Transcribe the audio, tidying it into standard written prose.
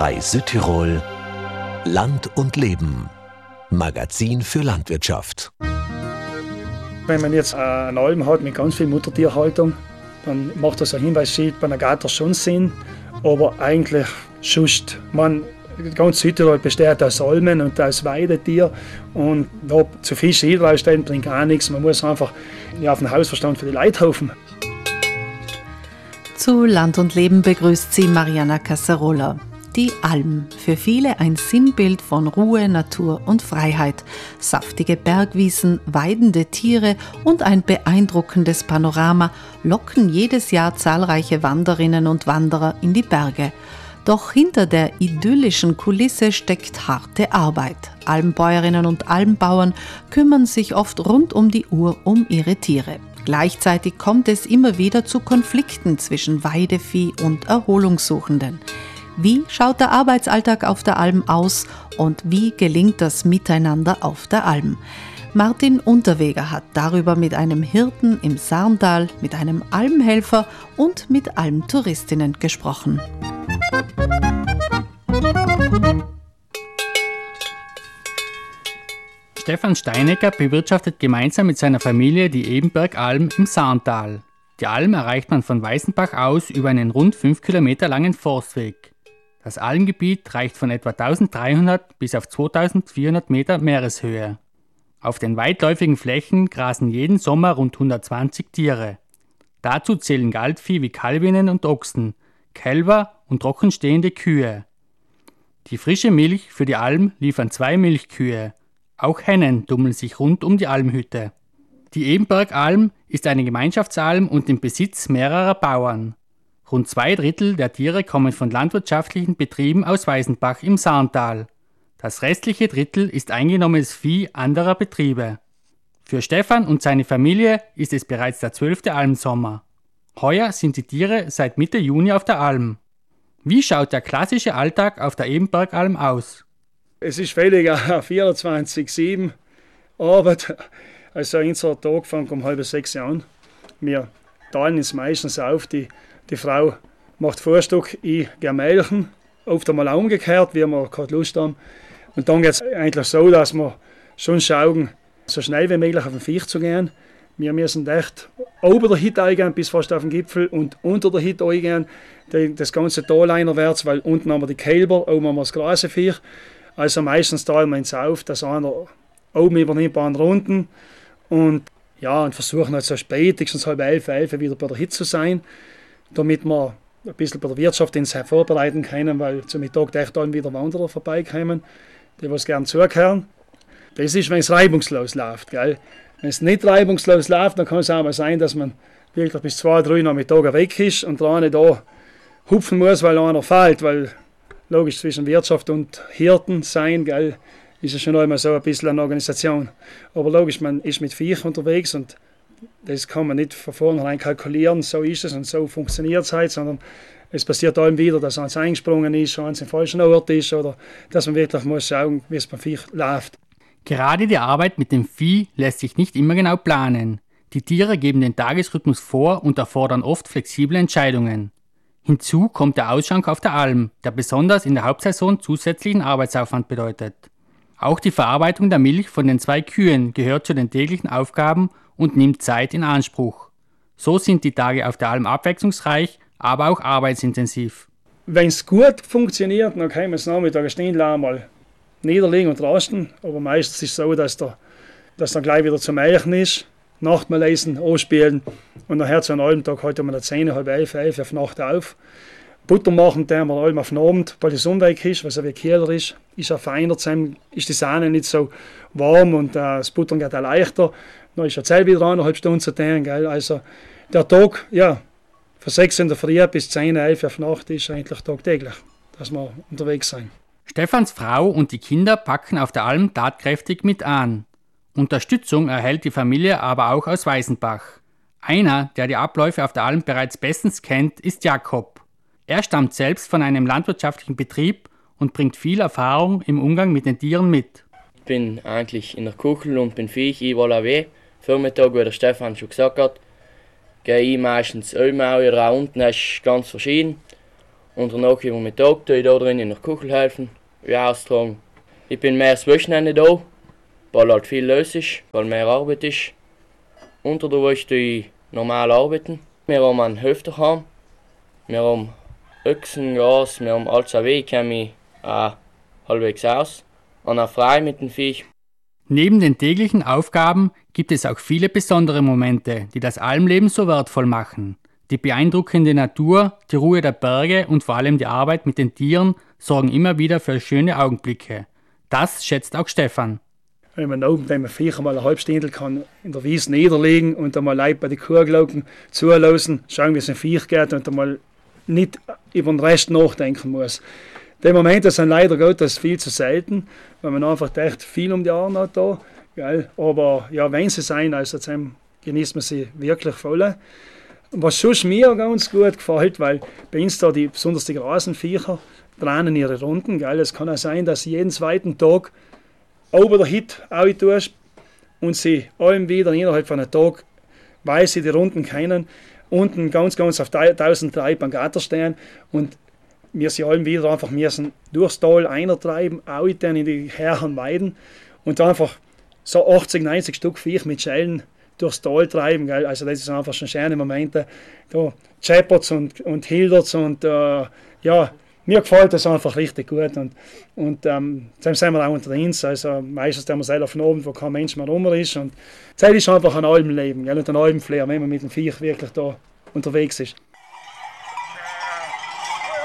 SR3 Südtirol Land und Leben. Magazin für Landwirtschaft. Wenn man jetzt eine Alm hat mit ganz viel Muttertierhaltung, dann macht das ein Hinweisschild bei einer Gatter schon Sinn. Aber eigentlich sonst, ganz Südtirol besteht aus Almen und aus Weidetier. Und da zu viel Schilder ausstellen bringt gar nichts. Man muss einfach auf den Hausverstand für die Leute hoffen. Zu Land und Leben begrüßt sie Mariana Casarola. Die Alm, für viele ein Sinnbild von Ruhe, Natur und Freiheit. Saftige Bergwiesen, weidende Tiere und ein beeindruckendes Panorama locken jedes Jahr zahlreiche Wanderinnen und Wanderer in die Berge. Doch hinter der idyllischen Kulisse steckt harte Arbeit. Almbäuerinnen und Almbauern kümmern sich oft rund um die Uhr um ihre Tiere. Gleichzeitig kommt es immer wieder zu Konflikten zwischen Weidevieh und Erholungssuchenden. Wie schaut der Arbeitsalltag auf der Alm aus und wie gelingt das Miteinander auf der Alm? Martin Unterweger hat darüber mit einem Hirten im Sarntal, mit einem Almhelfer und mit Almtouristinnen gesprochen. Stefan Steinecker bewirtschaftet gemeinsam mit seiner Familie die Ebenbergalm im Sarntal. Die Alm erreicht man von Weißenbach aus über einen rund 5 Kilometer langen Forstweg. Das Almgebiet reicht von etwa 1300 bis auf 2400 Meter Meereshöhe. Auf den weitläufigen Flächen grasen jeden Sommer rund 120 Tiere. Dazu zählen Galtvieh wie Kalbinnen und Ochsen, Kälber und trockenstehende Kühe. Die frische Milch für die Alm liefern 2 Milchkühe. Auch Hennen tummeln sich rund um die Almhütte. Die Ebenbergalm ist eine Gemeinschaftsalm und im Besitz mehrerer Bauern. Rund 2/3 der Tiere kommen von landwirtschaftlichen Betrieben aus Weißenbach im Sarntal. Das restliche Drittel ist eingenommenes Vieh anderer Betriebe. Für Stefan und seine Familie ist es bereits der 12. Almsommer. Heuer sind die Tiere seit Mitte Juni auf der Alm. Wie schaut der klassische Alltag auf der Ebenbergalm aus? Es ist völlig 24/7 Arbeit. Also unser Tag fängt um 5:30 an. Wir teilen es meistens auf. Die Frau macht Frühstück, ich gehe melken. Oft einmal umgekehrt, wie wir gerade Lust haben. Und dann geht es eigentlich so, dass wir schon schauen, so schnell wie möglich auf den Viech zu gehen. Wir müssen echt ober der Hütte eingehen, bis fast auf den Gipfel, und unter der Hütte eingehen, das ganze Tal einerwärts, weil unten haben wir die Kälber, oben haben wir das Grasenviech. Also meistens teilen wir uns auf, dass einer oben übernimmt, bei anderen unten. Und versuchen halt so spätestens 10:30, 11 wieder bei der Hütte zu sein, damit wir ein bisschen bei der Wirtschaft uns vorbereiten können, weil zum Mittag echt dann wieder Wanderer vorbeikommen, die was gerne zukehren. Das ist, wenn es reibungslos läuft. Gell? Wenn es nicht reibungslos läuft, dann kann es auch mal sein, dass man wirklich bis 2, 3 Nachmittage weg ist und der eine da hupfen muss, weil einer fällt, weil logisch zwischen Wirtschaft und Hirten sein, gell, ist es schon einmal so ein bisschen eine Organisation. Aber logisch, man ist mit Viech unterwegs und das kann man nicht von vornherein kalkulieren, so ist es und so funktioniert es halt, sondern es passiert allem wieder, dass eins eingesprungen ist, eins im falschen Ort ist oder dass man wirklich muss schauen, wie es beim Viech läuft. Gerade die Arbeit mit dem Vieh lässt sich nicht immer genau planen. Die Tiere geben den Tagesrhythmus vor und erfordern oft flexible Entscheidungen. Hinzu kommt der Ausschank auf der Alm, der besonders in der Hauptsaison zusätzlichen Arbeitsaufwand bedeutet. Auch die Verarbeitung der Milch von den 2 Kühen gehört zu den täglichen Aufgaben und nimmt Zeit in Anspruch. So sind die Tage auf der Alm abwechslungsreich, aber auch arbeitsintensiv. Wenn es gut funktioniert, dann kann man es Nachmittag stehen mal niederlegen und rasten. Aber meistens ist es so, dass dann gleich wieder zum Melken ist, Nachtmahl lesen, anspielen und dann hört es an einem Tag heute um 10, 10:30, 11 auf Nacht auf. Butter machen, den wir allem auf den Abend, weil die Sonne weg ist, weil es wie kühler ist er feiner, ist die Sahne nicht so warm und das Buttern geht auch leichter. Dann ist er Zeit wieder 1,5 Stunden zu tun. Gell? Also der Tag, von 6 in der Früh bis 10, 11 auf Nacht ist eigentlich tagtäglich, dass wir unterwegs sind. Stefans Frau und die Kinder packen auf der Alm tatkräftig mit an. Unterstützung erhält die Familie aber auch aus Weißenbach. Einer, der die Abläufe auf der Alm bereits bestens kennt, ist Jakob. Er stammt selbst von einem landwirtschaftlichen Betrieb und bringt viel Erfahrung im Umgang mit den Tieren mit. Ich bin eigentlich in der Kuchel und bin Viech überall weg. Vormittag, wie der Stefan schon gesagt hat, gehe ich meistens einmal oder auch unten, das ist ganz verschieden. Und danach über den Tag tue ich da drin in der Küche helfen, wie austragen. Ich bin mehr das Wochenende da, weil halt viel los ist, weil mehr Arbeit ist. Unter der Woche tue ich normal arbeiten. Wir haben einen Hof daheim, wir haben Ochsen, Gas, wir haben alles weg, ich kenne mich auch halbwegs aus. Und auch frei mit dem Viech. Neben den täglichen Aufgaben gibt es auch viele besondere Momente, die das Almleben so wertvoll machen. Die beeindruckende Natur, die Ruhe der Berge und vor allem die Arbeit mit den Tieren sorgen immer wieder für schöne Augenblicke. Das schätzt auch Stefan. Wenn man oben beim Viecher mal eine halbe Stunde kann in der Wiese niederlegen und einmal Leute bei den Kuhglocken zulassen, schauen, wie es ein Viech geht und einmal nicht über den Rest nachdenken muss. Die Momente sind leider Gottes viel zu selten, weil man einfach echt viel um die Ohren hat da. Gell? Aber ja, wenn sie sein, also dann genießt man sie wirklich voll. Was sonst mir ganz gut gefällt, weil bei uns da besonders die Grasenviecher drehen ihre Runden. Gell? Es kann auch sein, dass sie jeden zweiten Tag oben der Hit tust und sie allem wieder innerhalb von einem Tag, weil sie die Runden kennen, unten ganz auf 1003 beim Gatter stehen und wir sie allem wieder einfach müssen durchs Tal eintreiben, auch dann in die Herrenweiden und dann einfach so 80, 90 Stück Viech mit Schellen durchs Tal treiben. Gell? Also das ist einfach schon schöne Momente. Da scheppert's und hildert's und ja, mir gefällt das einfach richtig gut und dann sind wir auch unter uns, also meistens haben wir selber von oben, wo kein Mensch mehr rum ist und das ist einfach ein Alpenleben, gell? Und ein Alpenflair, wenn man mit dem Viech wirklich da unterwegs ist.